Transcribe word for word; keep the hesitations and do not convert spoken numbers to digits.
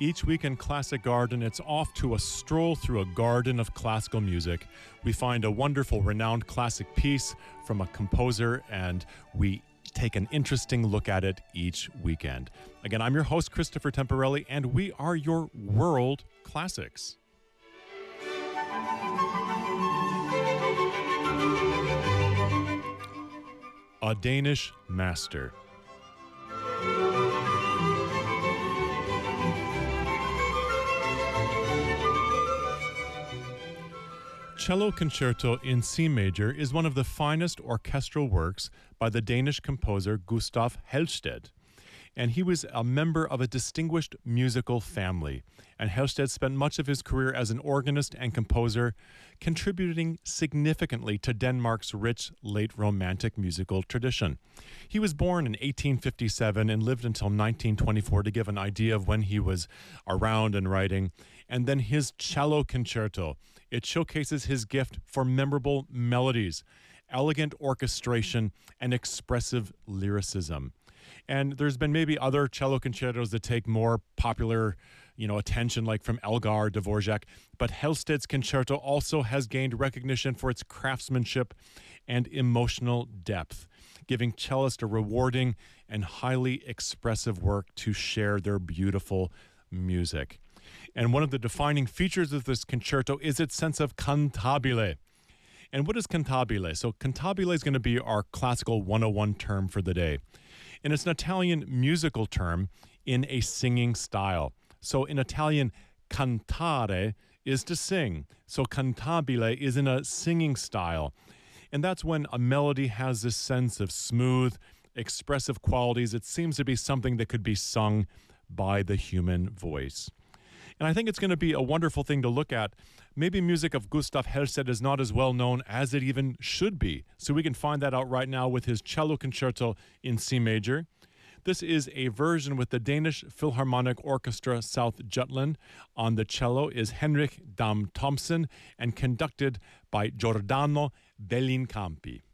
Each week in Classic Garden, it's off to a stroll through a garden of classical music. We find a wonderful, renowned classic piece from a composer, and we take an interesting look at it each weekend. Again, I'm your host, Christopher Temporelli, and we are your World Classics. A Danish Master. Cello Concerto in C major is one of the finest orchestral works by the Danish composer Gustav Halsted. And he was a member of a distinguished musical family. And Halsted spent much of his career as an organist and composer, contributing significantly to Denmark's rich late Romantic musical tradition. He was born in eighteen fifty-seven and lived until nineteen twenty-four to give an idea of when he was around and writing. And then his Cello Concerto. It showcases his gift for memorable melodies, elegant orchestration, and expressive lyricism. And there's been maybe other cello concertos that take more popular, you know, attention, like from Elgar, Dvorak. But Halsted's concerto also has gained recognition for its craftsmanship and emotional depth, giving cellists a rewarding and highly expressive work to share their beautiful music. And one of the defining features of this concerto is its sense of cantabile. And what is cantabile? So cantabile is going to be our classical one oh one term for the day. And it's an Italian musical term in a singing style. So in Italian, cantare is to sing. So cantabile is in a singing style. And that's when a melody has this sense of smooth, expressive qualities. It seems to be something that could be sung by the human voice. And I think it's going to be a wonderful thing to look at. Maybe music of Gustav Halsted is not as well known as it even should be. So we can find that out right now with his Cello Concerto in C major. This is a version with the Danish Philharmonic Orchestra South Jutland. On the cello is Henrik Dam Thomsen and conducted by Giordano Bellincampi.